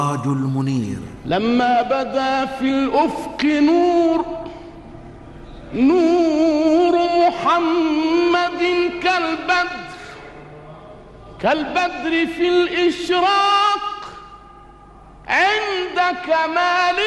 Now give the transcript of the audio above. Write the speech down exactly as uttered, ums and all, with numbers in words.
السراج المنير. لما بدا في الأفق نور نور محمد كالبدر كالبدر في الإشراق عند كمال